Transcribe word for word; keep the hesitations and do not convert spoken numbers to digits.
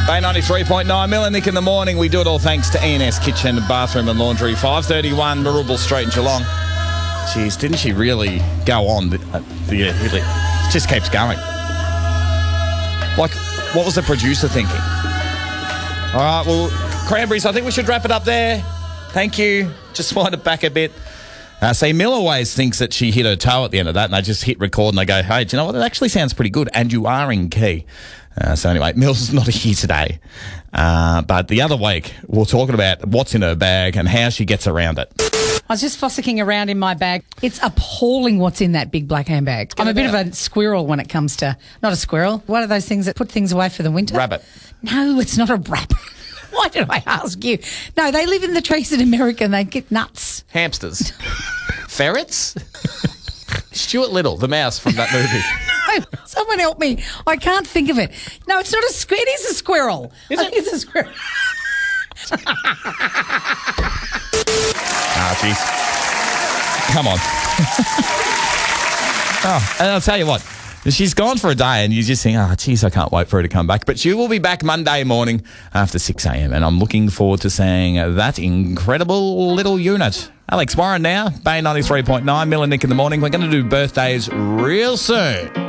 Bay ninety-three point nine, Mill and Nick in the morning. We do it all thanks to E and S Kitchen, Bathroom and Laundry, five thirty-one Marooble Street in Geelong. Jeez, didn't she really go on? Uh, yeah, really. It just keeps going. Like, what was the producer thinking? All right, well, Cranberries, I think we should wrap it up there. Thank you. Just wind it back a bit. Uh, see, Mill always thinks that she hit her toe at the end of that, and they just hit record and they go, hey, do you know what? It actually sounds pretty good, and you are in key. Uh, so anyway, Mill's not here today. Uh, but the other week, we're talking about what's in her bag and how she gets around it. I was just fossicking around in my bag. It's appalling what's in that big black handbag. I'm a bit of a squirrel when it comes to... Not a squirrel. What are those things that put things away for the winter? Rabbit. No, it's not a rabbit. Why did I ask you? No, they live in the trees in America and they get nuts. Hamsters. Ferrets? Stuart Little, the mouse from that movie. No, someone help me. I can't think of it. No, it's not a squirrel. It is a squirrel. Is I it? think it's a squirrel. Ah, jeez. Come on. Oh, and I'll tell you what. She's gone for a day and you just think, oh, geez, I can't wait for her to come back. But she will be back Monday morning after six a.m. and I'm looking forward to seeing that incredible little unit. Alex Warren now, Bay ninety-three point nine, Mill and Nick in the morning. We're going to do birthdays real soon.